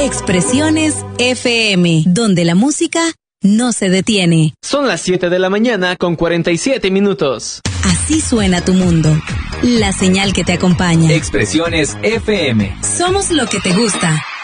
Expresiones FM, donde la música no se detiene. Son las 7 de la mañana con 47 minutos. Así suena tu mundo. La señal que te acompaña. Expresiones FM. Somos lo que te gusta.